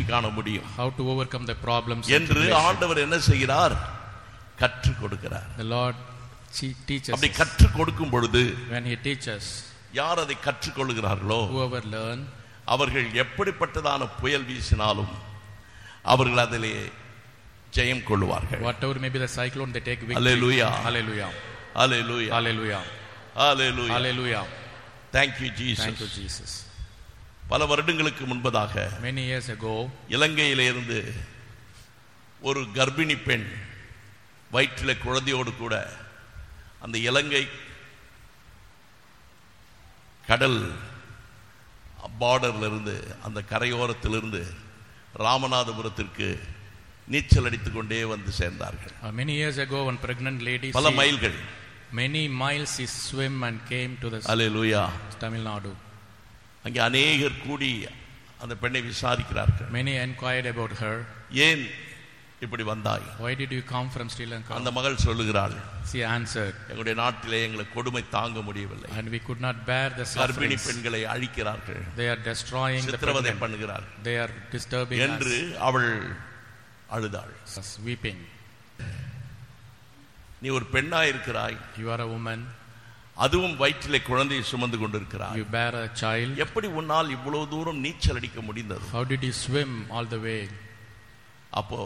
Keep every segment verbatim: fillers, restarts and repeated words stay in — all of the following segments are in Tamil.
காண முடியும், how to overcome the problems என்று ஆண்டவர் என்ன செய்கிறார்? கற்றுக் கொடுக்கிறார். The Lord teaches. அப்படி கற்றுக் கொடுக்கும் பொழுது, when he teaches, யார் அதை கற்றுக் கொள்கிறார்களோ whoever learn, அவர்கள் எப்படிப்பட்டதான புயல் வீசினாலும் அவர்கள் அதிலே ஜெயம் கொள்வார்கள். whatever may be the cyclone, they take victory. Hallelujah. Hallelujah. Hallelujah. Hallelujah. Hallelujah. Hallelujah. Thank you Jesus. Thank you Jesus. பல வருடங்களுக்கு முன்பதாக many years ago, இலங்கையிலே இருந்து ஒரு கர்ப்பிணி பெண் வயிற்றிலே குழந்தையோடு கூட அந்த இலங்கை கடல் பார்டர்ல இருந்து, அந்த கரையோரத்திலிருந்து ராமநாதபுரத்திற்கு நீச்சல் அடித்துக் கொண்டே வந்து சேர்ந்தார்கள். uh, many years ago, one pregnant lady, பல மைல்கள், many miles she swim and came to the hallelujah Tamil Nadu. அங்கே அநேகர் கூடி அந்த பெண்ணை விசாரிக்கிறார்கள். many inquired about her. ஏன் இப்படி வந்தாய்? Why did you come from Sri Lanka? அந்த மகள் சொல்லுகிறாள், she answered, எங்களுடைய நாட்டிலே எங்களுக்கு கொடுமை தாங்க முடியவில்லை, and we could not bear the கர்ப்பிணி suffering. பெண்களை அழிக்கிறார்கள், they are destroying the சித்திரவதை pregnant, பண்ணுகிறார்கள் they are disturbing என்று அவள் அழுதாள். us, weeping. நீ ஒரு பெண்ணா இருக்கிறாய், you are a woman, அதுவும் வயிற்றிலே குழந்தையை சுமந்து கொண்டிருக்கிறாய், you bear a child, எப்படி உன்னால் இவ்வளவு தூரம் நீச்சல் அடிக்க முடிந்தது? how did you swim all the way? அப்போ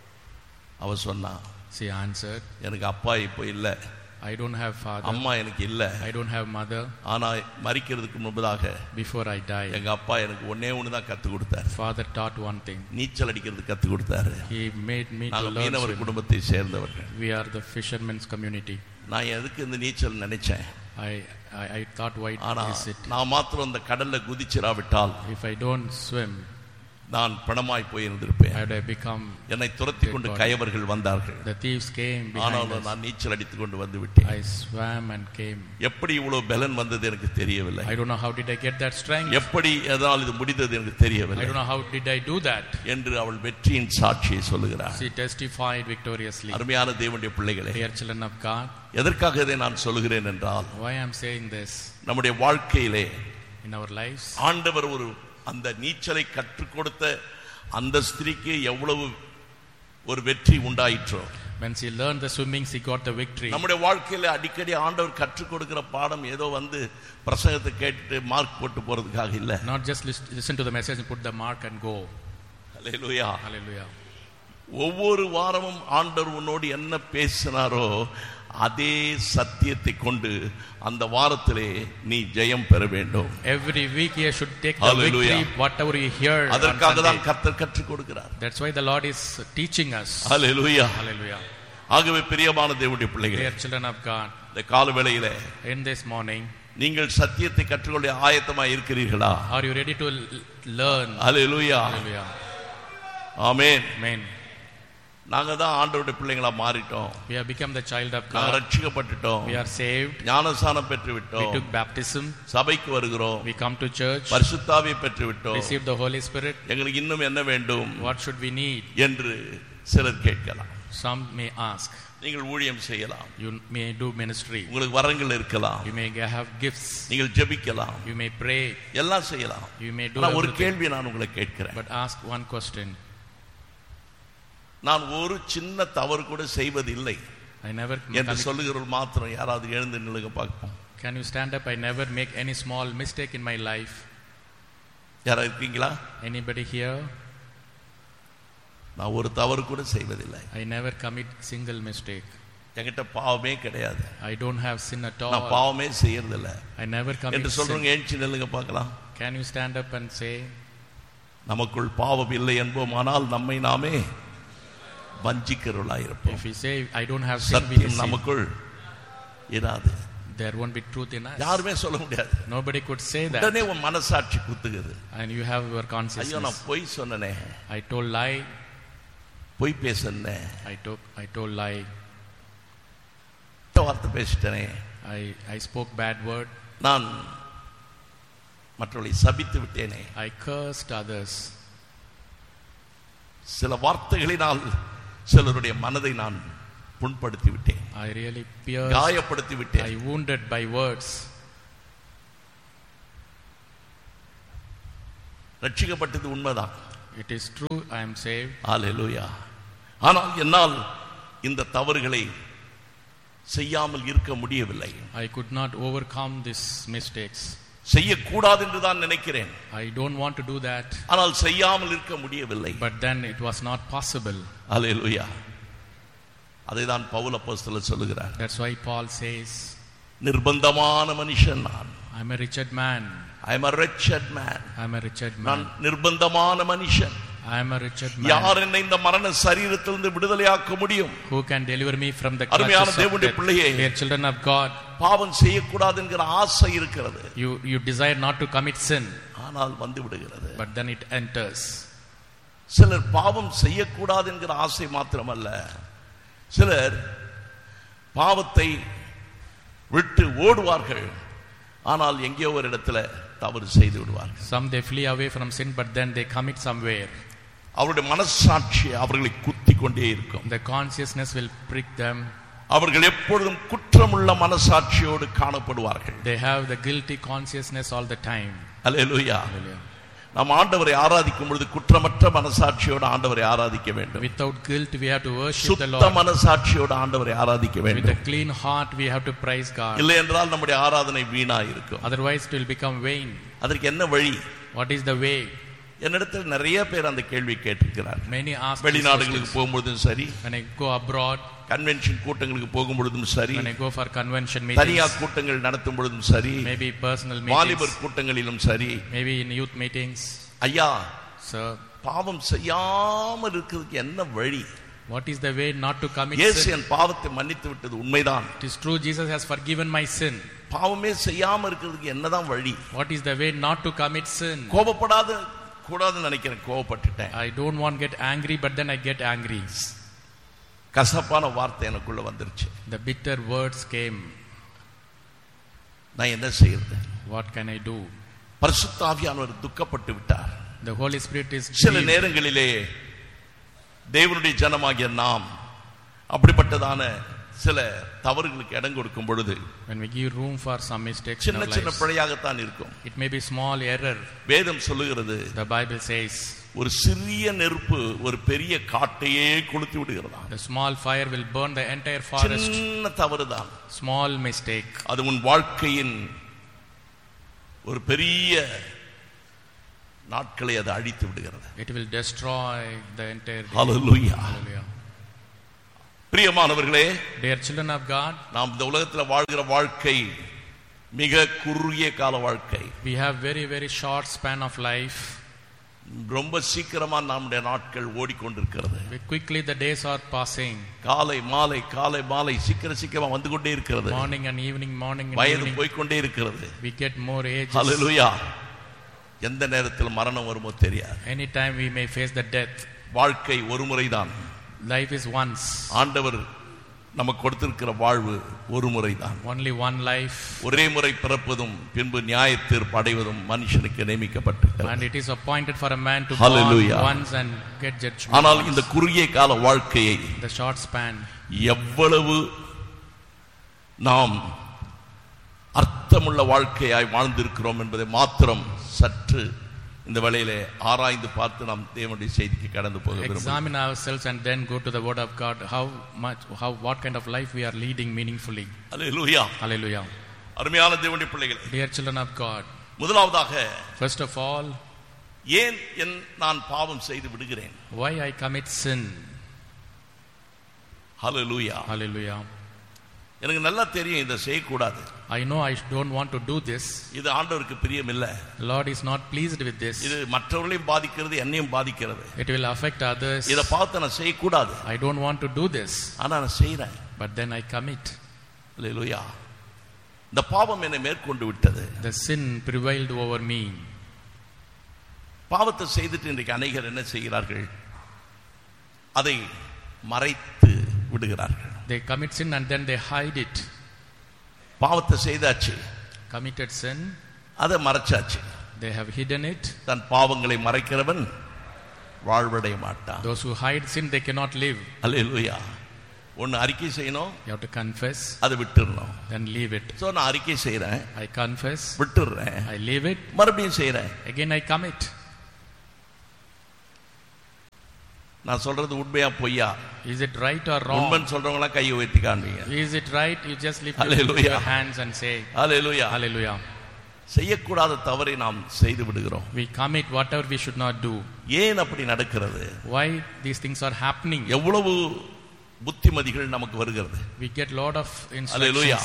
அவ சொன்னா, she answered, எனக்கு அப்பா இப்போ இல்ல, I don't have father, அம்மா எனக்கு இல்ல, I don't have mother, ஆனா மரிக்கிறதுக்கு முன்பதாக before I die, எங்க அப்பா எனக்கு ஒன்னே ஒன்னு தான் கத்து கொடுத்தாரு, father taught one thing, நீச்சல் அடிக்கிறது கத்து கொடுத்தாரு. he made me to நாங்க learn மீனவர் swim. குடும்பத்தை சேர்ந்தவர்கள். we are the fishermen's community. நான் எதுக்கு இந்த நீச்சல் நினைச்சேன், I, I I thought, why ஆனா is it, நான் மாத்திரம் அந்த கடல்ல குதிச்சிராவிட்டால் if I don't swim, நான் பணமாய் போயிருந்திருப்பேன். I would have become, என்னை துரத்தி கொண்டு கயவர்கள் வந்தார்கள், the thieves came behind ஆனாலும் us. நான் நீச்சல் அடித்துக் கொண்டு வந்து விட்டேன். I swam and came. எப்படி இவ்வளவு பலன் வந்தது எனக்கு தெரியவில்லை, I don't know how did I get that strength, எப்படி எதனால் இது முடிந்தது எனக்கு I தெரியவில்லை don't know how did I do that. என்று அவள் வெற்றியின் சாட்சியை சொல்லுகிறார். She testified victoriously. அருமையான தேவனுடைய பிள்ளைகளே, Dear children of God, எதற்காக இதை நான் சொல்லுகிறேன் என்றால், why I am saying this, நம்முடைய வாழ்க்கையிலே in our lives, ஆண்டவர் ஒரு அந்த நீச்சலை கற்றுக் கொடுத்த அந்த ஸ்திரீக்கு எவ்வளவு ஒரு வெற்றி உண்டாயிற்றோ, when she learned the swimming, she got the victory. நம்முடைய வாழ்க்கையில அடிக்கடி ஆண்டவர் கற்றுக் கொடுக்கிற பாடம் ஏதோ வந்து பிரசங்கத்தை கேட்டுட்டு மார்க் போட்டு போறதுக்காக இல்ல. Not just listen, listen to the message and put the mark and go. Hallelujah. Hallelujah. ஒவ்வொரு வாரமும் ஆண்டவர் உன்னோடு என்ன பேசினாரோ அதே சத்தியத்தை கொண்டு அந்த வாரத்திலே நீ ஜெயம் பெற வேண்டும். Every week you should take the Hallelujah. victory whatever you hear. அதற்காக தான் கர்த்தர் கற்றுக் கொடுக்கிறார். That's why the Lord is teaching us. Hallelujah. Hallelujah. ஆகவே பிரியமான தேவனுடைய பிள்ளைகளே, Dear children of God, இந்த காலவேளையிலே in this morning, நீங்கள் சத்தியத்தை கற்றுக்கொள்ள ஆயத்தமாய் இருக்கிறீர்களா? are you ready to learn? Hallelujah. Hallelujah. Amen. Amen. நாங்க தான் ஆண்டவருடைய பிள்ளைகளா மாறிட்டோம், We have become the child of நாங்க God. ரட்சிக்கப்பட்டுட்டோம், We are saved. ஞானஸ்நானம் பெற்று We விட்டோம், took baptism. சபைக்கு வருகிறோம், We come to church. பரிசுத்தாவியை பெற்று விட்டோம், Receive the Holy Spirit. எங்களுக்கு இன்னும் என்ன வேண்டும் What should we need? என்று சிலர் கேட்கலாம். Some may ask. நீங்கள் ஊழியம் செய்யலாம், You may do ministry. உங்களுக்கு வரங்கள் இருக்கலாம், You may have gifts. நீங்கள் ஜெபிக்கலாம், You may pray. எல்லாம் செய்யலாம். You may do ஆனா ஒரு everything. கேள்வி நான் உங்களை கேட்கிறேன். But ask one question. நான் ஒரு சின்ன தவறு கூட செய்வதில்லை I never என்று சொல்லுகிறவர்கள் மாத்திரம் யாராவது எழுந்து நில்லுங்க பார்ப்போம். Can you stand up? I never make any small mistake in my life. யாரா இருக்கீங்களா? Anybody here? நான் ஒரு தவறு கூட செய்வதில்லை, I never commit single mistake. என்கிட்ட பாவமே கிடையாது, I don't have sin at நான் all. பாவமே செய்யறதில்லை I never commit என்று sin. சொல்றவங்க எழுச்சி நில்லுங்க பார்க்கலாம். Can you stand up and say, நமக்குள் பாவம் இல்லை என்போம், ஆனால் நம்மை நாமே வஞ்சிக்கிறவர்களாயிருப்போம். if we say I don't have sin, we சத்தியம் deceive. நமக்குள் இராது. There won't be truth in us. யாருமே சொல்ல முடியாது. Nobody could say that. உடனே உன் மனசாட்சி குத்துகிறது. And you have your ஐயோ consciousness. நான் பொய் சொன்னனே, I told lie. பொய் பேசனே, I took I told lie. வார்த்தை பேசிட்டனே, I I spoke bad word. நான் மற்றவர்களை சபித்து விட்டேனே, I cursed others. சில வார்த்தைகளினால் சிலருடைய மனதை நான் புண்படுத்தி விட்டேன், I really pierced, காயப்படுத்தி விட்டேன். I wounded by words. ரட்சிக்கப்பட்டது உண்மைதான், It is true, I am saved. ஹல்லேலூயா. ஆனால் என்னால் இந்த தவறுகளை செய்யாமல் இருக்க முடியவில்லை. I could not overcome these mistakes. செய்யக்கூடாது என்று தான் நினைக்கிறேன். I don't want to do that. ஆனால் செய்யாமல் இருக்க முடியவில்லை. But then it was not possible. ஹல்லேலூயா. அதைதான் பவுல் அப்போஸ்தலர் சொல்லுகிறார். That's why Paul says, நிர்பந்தமான மனுஷன் நான். I am a wretched man. I am a wretched man. I am a wretched நான் man. நிர்பந்தமான மனுஷன். I am a wretched man. யார் என்னை இந்த மரண சரீரத்திலிருந்து விடுதலையாக்க முடியும்? Who can deliver me from the அருமையான clutches of தேவனுடைய death? பிள்ளையே, Dear children of God, பாவம் செய்யக்கூடாது என்கிற ஆசை இருக்கிறது. you you desire not to commit sin, ஆனால் வந்து விடுகிறது. but then it enters. சிலர் பாவம் செய்யக்கூடாது என்கிற ஆசை மாத்திரமல்ல, சிலர் பாவத்தை விட்டு ஓடுவார்கள், ஆனால் எங்கேயோ ஒரு இடத்துல தவறு செய்து விடுவார்கள். Some they flee away from sin, but then they commit somewhere. அவருடைய மனசாட்சி அவர்களை குத்தி கொண்டே இருக்கும். The consciousness will prick them. அவர்கள் எப்பொழுதும் குற்றமுள்ள மனசாட்சியோடு காணப்படுவார்கள். They have the guilty consciousness all the time. Hallelujah. Hallelujah. நாம் ஆண்டவரை ஆராதிக்கும் பொழுது குற்றமற்ற மனசாட்சியோடு ஆண்டவரை ஆராதிக்க வேண்டும். Without guilt we have to worship the சுத்த Lord. மனசாட்சியோடு ஆண்டவரை ஆராதிக்க With a வேண்டும். clean heart we have to praise God. இல்லை என்றால் நம்முடைய ஆராதனை வீணா இருக்கும். Otherwise it will become vain. அதற்கு என்ன வழி? What is the way? என்னிடத்தில் நிறைய பேர் அந்த கேள்வி கேட்டிருக்கிறார். Many ask this வெளிநாடுகளுக்கு questions. போகும்பொழுதும் சரி, When I go abroad, convention கூட்டங்களுக்கு போகும்பொழுதும் சரி, when I go for convention தனியா meetings, கூட்டங்கள் நடத்தும் பொழுதும் சரி, maybe personal meetings, வாலிபர் கூட்டங்களிலும் சரி, maybe in youth meetings. ஐயா, Sir, பாவம் செய்யாமல் இருக்கிறதுக்கு என்ன வழி? what is the way not to commit இயேசு sin? என் பாவத்தை மன்னித்து விட்டது உண்மைதான். It is true, Jesus has forgiven my sin. பாவமே செய்யாம இருக்கிறதுக்கு என்னதான் வழி? What is the way not to commit sin? கோபப்படாத கூடாதுன்னு நினைக்கிறேன், கோபப்பட்டுட்டேன். I don't want to get angry, but then I get angry. கசப்பான வார்த்தை எனக்குள்ள வந்துருச்சு. The bitter words came. நான் என்ன செய்யறது? What can I do? பரிசுத்த ஆவியானவர் துக்கப்பட்டு விட்டார். The Holy Spirit is சில grieved. நேரங்களிலே தேவனுடைய ஜனமாகிய நாம் அப்படிப்பட்டதான சில தவறுகளுக்கு இடம் கொடுக்கும் பொழுது When we give room for some mistakes in சின்ன our சின்ன lives, பிழையாகத்தான் இருக்கும். it may be small error. வேதம் சொல்லுகிறது, The Bible says ஒரு சிறிய நெருப்பு ஒரு பெரிய காட்டையே கொளுத்தி விடுகிறதா. the small fire will burn the entire forest. சின்ன தவறுதான், Small mistake. அது உன் வாழ்க்கையின் ஒரு பெரிய நாட்களை அது அழித்து விடுகிறது. It will destroy the entire day. Hallelujah. Hallelujah. பிரியமானவர்களே, Dear children of God, நாம் இந்த உலகத்தில் வாழ்கிற வாழ்க்கை மிக குறுகிய கால வாழ்க்கை. we have very very short span of life. ரொம்ப சீக்கிரமா நம்முடைய நாட்கள் ஓடிக்கொண்டிருக்கிறது. We quickly the days are passing. காலை மாலை காலை மாலை சீக்கிர சீக்கிரமா வந்து கொண்டே இருக்கிறது. Morning and evening, morning and வயது evening. போய்க்கொண்டே இருக்கிறது. We get more age. ஹல்லேலூயா. எந்த நேரத்தில் மரணம் வருமோ தெரியாது. Anytime we may face the death. வாழ்க்கை ஒரு முறைதான். Life is once. ஆண்டவர் நமக்கு கொடுத்திருக்கிற வாழ்வு ஒரு முறைதான். Only one life. ஒரே முறை பிறப்பதும் பின்பு நியாய தீர்ப்பு அடைவதும் மனுஷனுக்கு நியமிக்கப்பட்டிருக்கிறது. And it is appointed for a man to Hallelujah. born once and get judgment. ஆனால் இந்த குறுகிய கால வாழ்க்கையை The short span. எவ்வளவு நாம் அர்த்தமுள்ள வாழ்க்கையாய் வாழ்ந்திருக்கிறோம் என்பதை மாத்திரம் சற்று இந்த வேளையிலே ஆராய்ந்து பார்த்து நாம் தேவனுடைய செய்திக்கு கடந்து போக விரும்புகிறோம். Examine ourselves and then go to the word of God. How much, how, what kind of life we are leading meaningfully. Hallelujah. Hallelujah. அருமையான தேவனுடைய பிள்ளைகளே, Dear children of God, முதலாவதாக first of all, ஏன் என் நான் பாவம் செய்து விடுகிறேன்? why I commit sin. Hallelujah. Hallelujah. எனக்கு நல்லா தெரியும் இதை செய்யக்கூடாது. I know I don't want to do this. இது ஆண்டவருக்கு பிரியம் இல்ல. Lord is not pleased with this. இது மற்றவர்களையும் பாதிக்கிறது, என்னையும் பாதிக்கிறது. It will affect others. இதை பார்த்து நான் செய்யக்கூடாது, I don't want to do this. ஆனா நான் செய்யறேன். But then I commit. அல்லேலூயா. இந்த பாவம் என்னை மேற்கொண்டு விட்டது. The sin prevailed over me. பாவத்தை செய்துட்டு இன்றைக்கு அநேகர் என்ன செய்கிறார்கள்? அதை மறைத்து விடுகிறார்கள். They commit sin and then they hide it. பாவத்தை செய்தாச்சு, Committed sin, அதை மறைச்சாச்சு. they have hidden it. தன் பாவங்களை மறைக்கிறவன் வாழ்வடைய மாட்டான். Those who hide sin, they cannot live. அல்லேலூயா. ஒன்னு அறிக்கை செய்யணும், You have to confess, அதை விட்டுறணும். then leave it. சோ நான் அறிக்கை செய்யறேன், I confess, விட்டுறேன், I leave it, மறுபடியும் செய்யறேன். again I commit. நான் சொல்றது உண்மையா பொய்யா? Is it right or wrong? உண்மைன்னு சொல்றவங்க எல்லாம் கையை உயர்த்தி காண்பீங்க. Is it right? You just lift Hallelujah. your hands and say Hallelujah. Hallelujah. செய்யக்கூடாத தவறை நாம் செய்து விடுகிறோம். We commit whatever we should not do. ஏன் அப்படி நடக்கிறது? Why these things are happening? எவ்வளவு புத்திமதிகள் நமக்கு வருகிறது. We get lot of instructions. Hallelujah.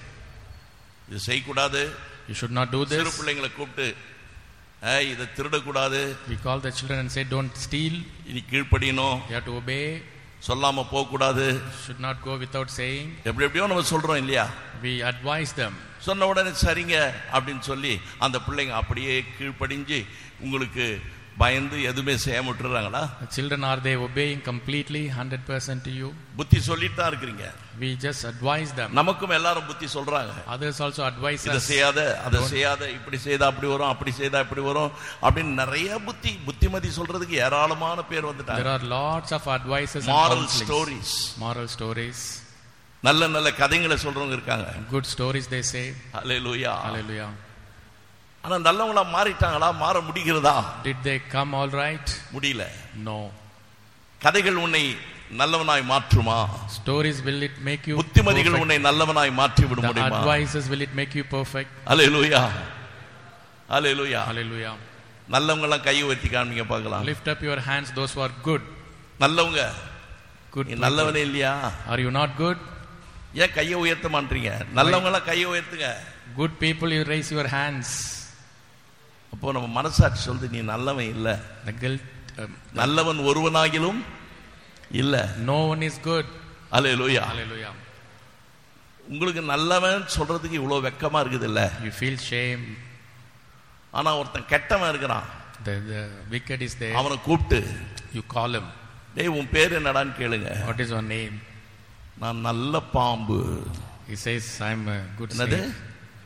இது செய்யக்கூடாது. You should not do this. சிறு பிள்ளைகளை கூப்பிட்டு ஏய் இதை திருடக்கூடாது. We call the children and say don't steal. இனி கீழ்ப்படியணும். You have to obey. சொல்லாம போக கூடாது. Should not go without saying. எப்படி எப்படியோ நம்ம சொல்றோம் இல்லையா? We advise them. சொன்ன உடனே சரிங்க அப்படின்னு சொல்லி அந்த பிள்ளைங்க அப்படியே கீழ்ப்படிஞ்சு உங்களுக்கு பயந்து எதுவுமே செய்யாம விட்டுறாங்களா? The children, are they obeying completely one hundred percent to you? புத்தி சொல்லிட்டு தான் இருக்கீங்க. We just advise them. நமக்கும் எல்லாரும் புத்தி சொல்றாங்க. Others also advise us. இதை செய்யாத அதை செய்யாத, இப்படி செய்தா அப்படி வரும், அப்படி செய்தா இப்படி வரும் அப்படின்னு நிறைய புத்தி புத்திமதி சொல்றதுக்கு ஏராளமான பேர் வந்துட்டாங்க. There are lots of advices and moral counselings. stories. Moral stories. நல்ல நல்ல கதைகளை சொல்றவங்க இருக்காங்க. Good stories they say. Hallelujah. Hallelujah. ஆனா நல்லவங்களா மாறிட்டாங்களா? மாற முடிகிறதா? Did they come all right? முடியல. No. கதைகள் உன்னை நல்லவனாய் மாற்றுமா? Stories, will it make you புத்திமதிகள் perfect? உன்னை நல்லவனாய் மாற்றி விட The முடியுமா? advices, will it make you perfect? Hallelujah. Hallelujah. Hallelujah. நல்லவங்க எல்லாம் கையை உயர்த்தி காமிங்க பார்க்கலாம். Lift up your hands, those who are good. நல்லவங்க. Good. நீ நல்லவனே இல்லையா? Are you not good? ஏன் கையை உயர்த்த மாட்டீங்க? நல்லவங்க எல்லாம் கையை உயர்த்துங்க. Good people, you raise your hands. அப்போ நம்ம மனசாட்சி சொல்லுது நீ நல்லவன் இல்ல. The guilt. Um, நல்லவன் ஒருவனாகிலும் இல்ல. No one is good. Hallelujah. Hallelujah. உங்களுக்கு நல்லவன் சொல்றதுக்கு இவ்வளவு வெக்கமா இருக்குது இல்ல? You feel shame. ஆனா ஒருத்தன் கெட்டவன் இருக்கிறான். The, the wicked is there. அவனை கூப்பிட்டு You call him. டேய் உன் பேர் என்னடான்னு கேளுங்க. What is your name? நான் நல்ல பாம்பு. He says, I'm a good என்னது? snake.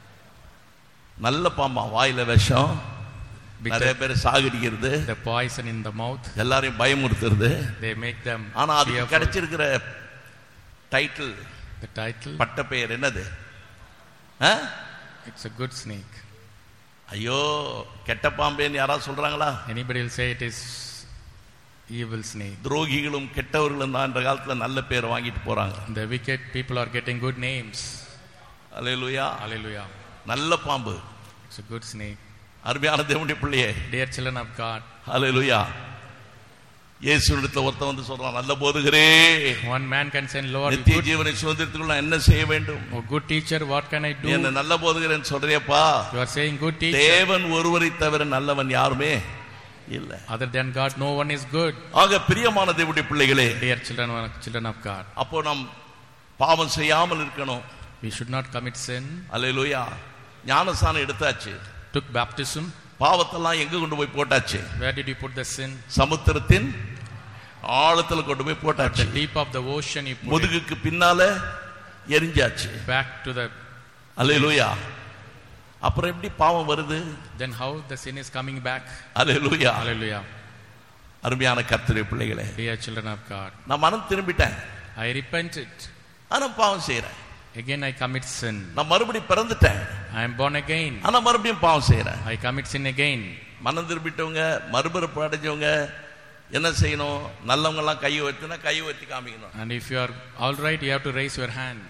நல்ல பாம்பா, வாயில விஷம், Bitter. நிறைய பேர் சாகடிக்கிறது, The poison in the mouth. எல்லாரையும் பயமுறுத்துறது. They make them ஆனா அதுக்கு fearful. கிடைச்சிருக்கிற title, The title. பட்ட பெயர் என்னது? ஆ? It's a good snake. ஐயோ கெட்ட பாம்பேன்னு யாராவது சொல்றாங்களா? Anybody will say it is evil snake. துரோகிகளும் கெட்டவர்களும் தான் இந்த காலத்துல நல்ல பேர் வாங்கிட்டு போறாங்க. The wicked people are getting good names. Hallelujah. Hallelujah. நல்ல பாம்பு. It's a good snake. அருமையான தேவனுடைய பிள்ளையே. Dear children of God. அல்லேலூயா. இயேசுவிடத்தில் ஒருத்தன் வந்து சொல்றான், நல்ல போதகரே, One man can say, Lord, நித்திய good, ஜீவனை சுதந்திரத்துக்குள்ள என்ன செய்ய வேண்டும்? oh, good teacher, what can I do? நீ என்ன நல்ல போதகரேன்னு சொல்றியப்பா? You are saying good teacher. தேவன் ஒருவரை தவிர நல்லவன் யாருமே இல்ல. Other than God, no one is good. ஆக பிரியமான தேவனுடைய பிள்ளைகளே, Dear children, children of God. அப்போ நாம் பாவம் செய்யாமல் இருக்கணும். We should not commit sin. அல்லேலூயா. ஞானஸ்நானம் எடுத்தாச்சு. Took baptism. பாவத்தெல்லாம் எங்க கொண்டு போய் போட்டாச்சு? Where did you put the sin? சமுத்திரத்தின் ஆழத்துல கொண்டு போய் At போட்டாச்சு. the deep of the ocean you put it. முதுகுக்கு பின்னால எரிஞ்சாச்சு. Back to the. அல்லேலூயா. அப்புறம் எப்படி பாவம் வருது? Then how the sin is coming back? Hallelujah. Hallelujah. அருமையான கர்த்தருடைய பிள்ளைகளே, Dear children of God. நான் மனம் திரும்பிட்டேன், I repented. ஆனா பாவம் செய்யறேன். Again I commit sin. நான் மறுபடியும் பிறந்துட்டேன், I am born again. ஆனா மறுபடியும் பாவம் செய்யறேன். I commit sin again. மனம் திரும்பிட்டவங்க, மறுபிறப்பு அடைஞ்சவங்க என்ன செய்யணும்? நல்லவங்க எல்லாம் கையை உயர்த்தினா கையை உயர்த்தி காமிக்கணும். And if you are all right, you have to raise your hand.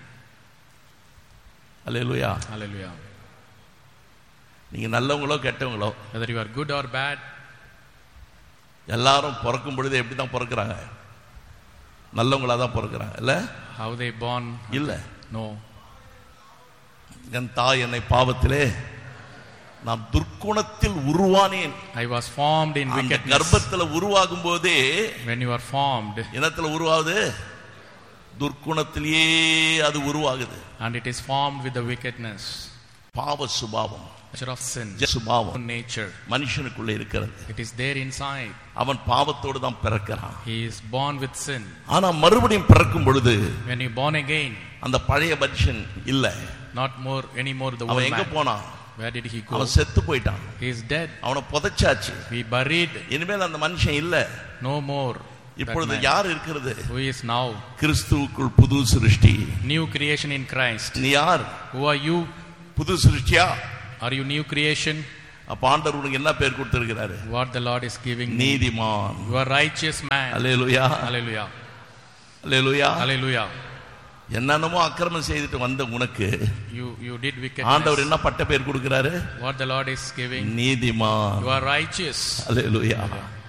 Hallelujah. Hallelujah. நீங்க நல்லவங்களோ கெட்டவங்களோ, Whether you are good or bad, எல்லாரும் பிறக்கும் பொழுது எப்படி தான் பிறக்கிறாங்க? நல்லவங்களா தான் பிறக்கிறாங்க இல்ல? how they born? இல்ல. No. என் தாய் என்னை பாவத்திலே நான் துர்க்குணத்தில் உருவானேன். I was formed in அந்த wickedness. கர்ப்பத்துல உருவாகும் போதே When you are formed, என்னத்துல உருவாகுது? துர்க்குணத்திலேயே அது உருவாகுது. and it is formed with the wickedness. பாவ சுபாவம், Nature of sin. சுபாவம் Nature. மனுஷனுக்குள்ள இருக்கிறது. It is there inside. அவன் பாவத்தோடு தான் பிறக்கிறான். He is born with sin. ஆனா மறுபடியும் பிறக்கும் பொழுது When you born again, அந்த பழைய மனுஷன் இல்ல. not more anymore the old அவன் எங்க man. போனான்? Where did he go? அவன் செத்து போயிட்டான். He is dead. அவனை புதைச்சாச்சு. We buried. இனிமேல் அந்த மனுஷன் இல்ல. No more. இப்பொழுது யார் இருக்கிறது? Who is now? கிறிஸ்துவுக்குள் புது சிருஷ்டி. New creation in Christ. நீ யார்? Who are you? புது சிருஷ்டியா? Are you new creation? அப்ப ஆண்டவர் உனக்கு என்ன பேர் கொடுத்திருக்கிறாரு? What the Lord is giving, நீதிமான். you are righteous man. Hallelujah, Hallelujah, hallelujah. hallelujah. என்னென்னமோ அக்கிரமம் செய்துட்டு வந்த உனக்கு You you did ஆண்டவர் wickedness. என்ன பட்ட பேர் கொடுக்கிறாரு? What the Lord is giving, நீதிமான். you are righteous. அல்லேலூயா.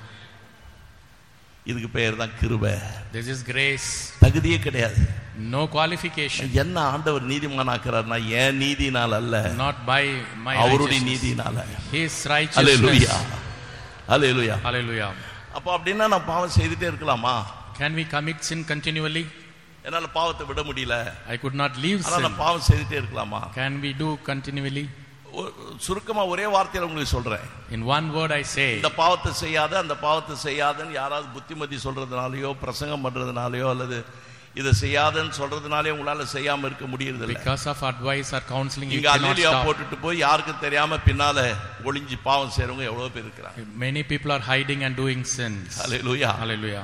இதுக்கு பெயர் தான் கிருபை. This is grace. தகுதியே கிடையாது. No qualification. என்ன ஆண்டவர் நீதிமான் ஆக்குறாருன்னா என் நீதினால அல்ல, Not by my அவருடைய righteousness. நீதினால. His அல்லேலூயா, righteousness. அல்லேலூயா. Hallelujah. அப்ப அப்படின்னா நான் பாவம் செய்துட்டே இருக்கலாமா? Can we commit sin continually? என்னால பாவத்தை விட முடியல, I could not leave ஆனா sin. நான் பாவம் செய்துட்டே இருக்கலாமா? Can we do continually? ஒ- சுருக்கமா ஒரே வார்த்தையில உங்களுக்கு சொல்றேன். In one word I say, இந்த பாவத்தை செய்யாத அந்த பாவத்தை செய்யாதன்னு யாராவது புத்திமதி சொல்றதுனாலயோ பிரசங்கம் பண்றதுனாலயோ அல்லது இதை செய்யாதன்னு சொல்றதுனாலே உங்களால செய்யாம இருக்க முடியறது இல்ல. because of advice or counseling you நீங்க cannot அல்லேலூயா stop. போட்டுட்டு போய் யாருக்கும் தெரியாம பின்னால ஒளிஞ்சு பாவம் செய்றவங்க எவ்வளவு பேர் இருக்காங்க. Many people are hiding and doing sins. Hallelujah. Hallelujah.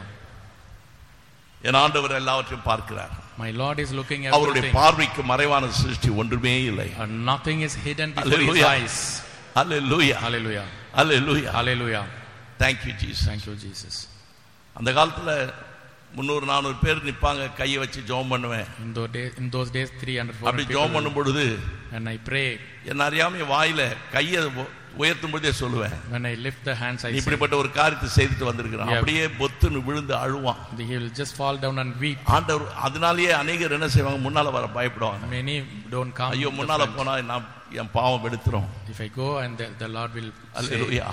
என் ஆண்டவர் எல்லாவற்றையும் பார்க்கிறார். My Lord is looking அவருடைய everything. பார்வைக்கு மறைவான சிருஷ்டி ஒன்றுமே இல்லை. And nothing is hidden before His Hallelujah. eyes. Hallelujah, Hallelujah. Hallelujah. Hallelujah. Thank you Jesus. Thank you Jesus. அந்த காலத்துல முன்னூறு நானூறு பேர் நிப்பாங்க, கையை வச்சு ஜெபம் பண்ணுவேன். In those days, in those days three hundred four அப்படி hundred ஜெபம் people, பண்ணும் பொழுது and I pray. என்ன அறியாம என் வாயில கையை உயர்த்தும் பொழுதே சொல்லுவேன், When I lift the hands I say, இப்படிப்பட்ட ஒரு காரியத்தை செய்துட்டு வந்திருக்கிறான். Yeah. அப்படியே பொத்துன்னு விழுந்து அழுவான். he will just fall down and weep. ஆண்டவர் அதனாலேயே அநேகர் என்ன செய்வாங்க, முன்னால வர பயப்படுவாங்க. Many don't come. ஐயோ to the முன்னால front. போனா நான் என் பாவம் எடுத்துரும். If I go and the, the Lord will say, அல்லேலூயா.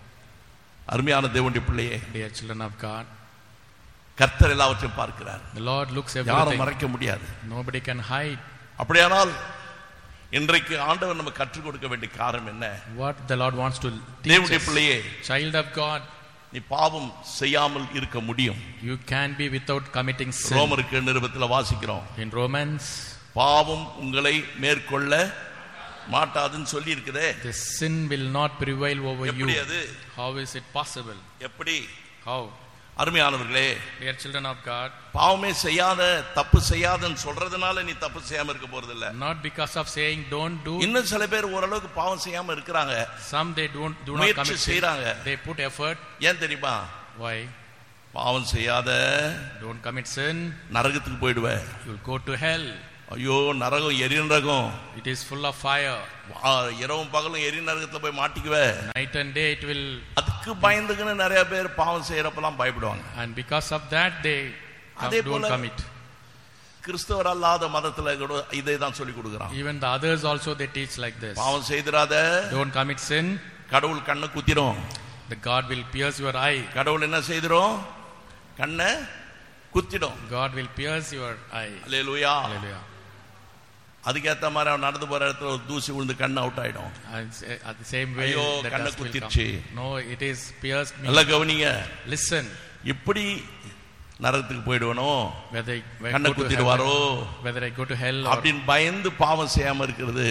அருமையான தேவனுடைய பிள்ளையே, dear children of God, கர்த்தர் எல்லாவற்றையும் பார்க்கிறார். the Lord looks யாரும் everything. மறைக்க முடியாது. Nobody can hide. அப்படியானால் இன்றைக்கு ஆண்டவர் நம்ம கற்றுக் கொடுக்க வேண்டிய காரணம் என்ன? What the Lord wants to teach தேவனுடைய us. பிள்ளையே, Child of God, நீ பாவம் செய்யாமல் இருக்க முடியும். you can be without committing sin. ரோமருக்கு நிருபத்தில் வாசிக்கிறோம், In Romans, பாவம் உங்களை மேற்கொள்ள மாட்டாதுன்னு சொல்லி இருக்குதே. the sin will not prevail over you. எப்படி அது? How is it possible? எப்படி? How? அருமையானவர்களே, Dear children of God, பாவமே செய்யாத தப்பு செய்யாதன்னு சொல்றதுனால நீ தப்பு செய்யாம இருக்க போறது இல்ல. not because of saying don't do. இன்னும் சில பேர் ஓரளவுக்கு பாவம் செய்யாம இருக்கிறாங்க, Some they don't do not முயற்சி commit sin. செய்றாங்க. They put effort. ஏன் தெரியுமா? Why? பாவம் செய்யாத Don't commit sin. நரகத்துக்கு போயிடுவ. You'll go to hell. ஐயோ நரகம் எரிநரகம், It is full of fire. இரவும் பகலும் எரி நரகத்துல போய் மாட்டிக்குவ. Night and day it will. அதுக்கு பயந்துக்குன்னு நிறைய பேர் பாவம் செய்யறப்பெல்லாம் பயப்படுவாங்க. And because of that they come, அதே don't போல commit. கிறிஸ்தவர் அல்லாத மதத்துல கூட இதை தான் சொல்லி கொடுக்குறான். Even the others also they teach like this. பாவம் செய்திராத, Don't commit sin. கடவுள் கண்ணை குத்திரும். The God will pierce your eye. கடவுள் என்ன செய்திரும்? கண்ணை குத்திடும். God will pierce your eye. Hallelujah. Hallelujah. அதுக்கேத்த மாதிரி அவன் நடந்து போற இடத்துல ஒரு தூசி விழுந்து கண்ணு அவுட் ஆயிடும். And s- at the same way ஐயோ, the கண்ணை dust will குத்திருச்சு. come. No, it is pierced me. நல்லா கவனிங்க. Listen. இப்படி நரகத்துக்கு போயிடுவனோ, Whether I, whether I கண்ணை go to குத்திடுவாரோ heaven, whether I go to hell or அப்படின்னு பயந்து பாவம் செய்யாம இருக்கிறது